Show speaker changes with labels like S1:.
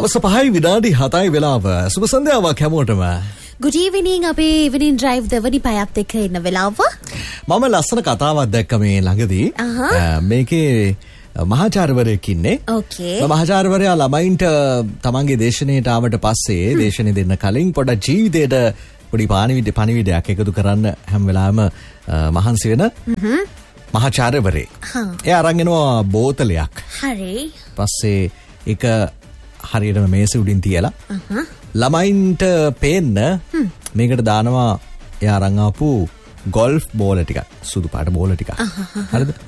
S1: හවස 5:07 වෙලාව. සුබ සන්ධ්‍යාවක් හැමෝටම.
S2: Good evening අපේ evening drive දෙවනි පැයත් එක්ක ඉන්න වෙලාව.
S1: මම ලස්සන කතාවක් දැක්ක මේ ළඟදී. මේකේ මහාචාර්යවරයෙක් ඉන්නේ.
S2: Okay.
S1: මහාචාර්යවරයා ළමයින්ට තමන්ගේ දේශනෙට ආවට පස්සේ දේශනෙ දෙන්න කලින් පොඩ ජීවිතේට පොඩි පණිවිඩයක් එකතු කරන්න හැම වෙලාවෙම මහන්සි වෙන මහාචාර්යවරයෙක්. එයා අරන් එනවා බෝතලයක්.
S2: හරි.
S1: පස්සේ ඒක හරියටම මේස උඩින් තියලා ළමයින්ට පේන්න මේකට දානවා එයා අරන් ආපු ගෝල්ෆ් බෝල ටිකක්, සුදු පාට බෝල ටිකක්. හරිද?